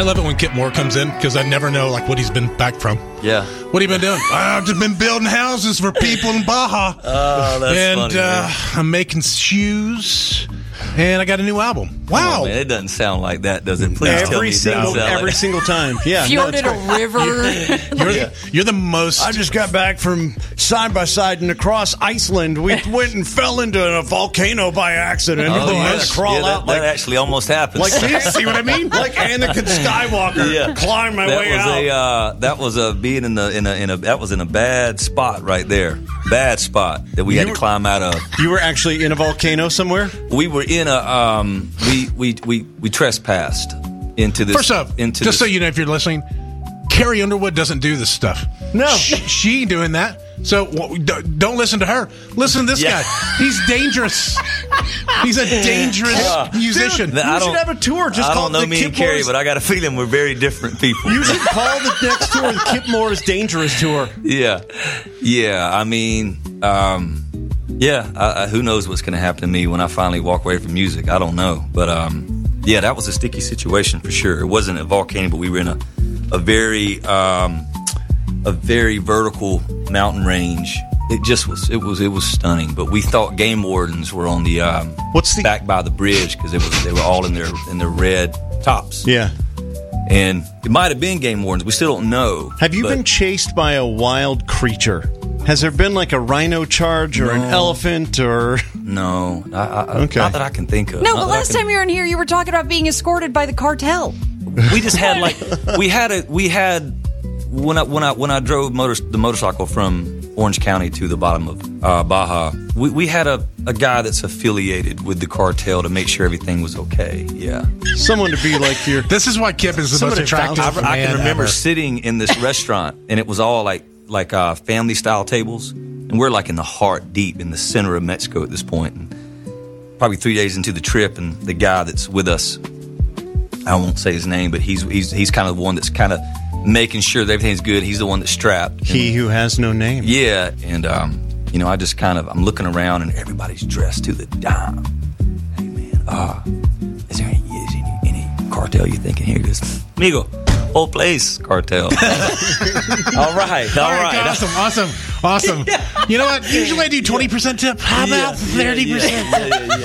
I love it when Kip Moore comes in because I never know what he's been back from. Yeah. What have you been doing? I've just been building houses for people in Baja. Oh, that's funny. And I'm making shoes. And I got a new album. Wow. Oh, man, it doesn't sound like that, does it? Please tell me it doesn't sound like every single time. Yeah. Fjorded a river. You're the most... I just got back from side-by-side and across Iceland. We went and fell into a volcano by accident. Oh, I had to crawl out that actually almost happened. like this. See what I mean? Like Anakin Skywalker. Climb my way out. That was being that was in a bad spot right there. Bad spot that we had to climb out of. You were actually in a volcano somewhere? We were in a we trespassed into this. First up, just so you know, if you're listening, Carrie Underwood doesn't do this stuff. No, she ain't doing that. So don't listen to her. Listen to this guy. He's dangerous. He's a dangerous musician. Dude, you should have a tour. I don't know me and Carrie, but I got a feeling we're very different people. You should call the next tour the Kip Moore's Dangerous Tour. Yeah. I mean, who knows what's going to happen to me when I finally walk away from music? I don't know, but that was a sticky situation for sure. It wasn't a volcano, but we were in a very vertical mountain range. It was stunning. But we thought game wardens were on the back by the bridge because they were all in their red tops. Yeah, and it might have been game wardens. We still don't know. Have you been chased by a wild creature? Has there been like a rhino charge or an elephant or? No, okay. Not that I can think of. No, but last time you were in here, you were talking about being escorted by the cartel. We just had when I drove the motorcycle from Orange County to the bottom of Baja, we had a guy that's affiliated with the cartel to make sure everything was okay. Yeah, someone to be like your. This is why Kip is the most attractive. I can remember sitting in this restaurant, and it was all like family style tables, and we're like in the heart, deep in the center of Mexico at this point. And probably 3 days into the trip, and the guy that's with us, I won't say his name, but he's kind of the one that's kind of making sure that everything's good. He's the one that's strapped. He who has no name. Yeah, and I just I'm looking around, and everybody's dressed to the dime. Hey man, is there any cartel you thinking here? This amigo. Whole place cartel. All right. Awesome. You know what? Usually I do 20% tip. How about 30%? Yeah.